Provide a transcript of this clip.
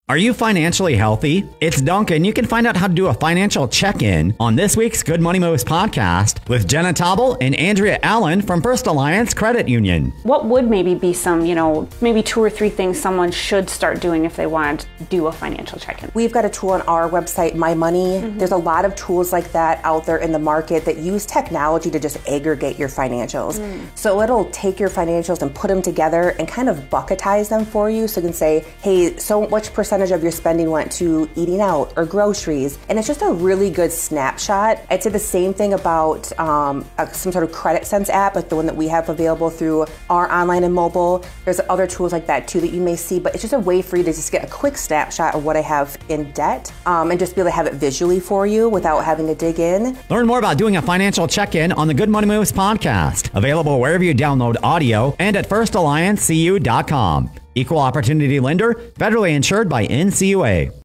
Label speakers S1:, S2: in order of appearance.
S1: Are you financially healthy? It's Duncan. You can find out how to do a financial check-in on this week's Good Money Moves podcast with Jenna Tauble and Andrea Allen from First Alliance Credit Union.
S2: What would maybe be some, maybe 2 or 3 things someone should start doing if they want to do a financial check-in?
S3: We've got a tool on our website, My Money. There's a lot of tools like that out there in the market that use technology to just aggregate your financials. So it'll take your financials and put them together and kind of bucketize them for you. So you can say, hey, so much percentage of your spending went to eating out or groceries. And it's just a really good snapshot. I'd say the same thing about some sort of credit sense app, like the one that we have available through our online and mobile. There's other tools like that too that you may see, but it's just a way for you to just get a quick snapshot of what I have in debt and just be able to have it visually for you without having to dig in.
S1: Learn more about doing a financial check-in on the Good Money Moves podcast, available wherever you download audio and at firstalliancecu.com. Equal opportunity lender, federally insured by NCUA.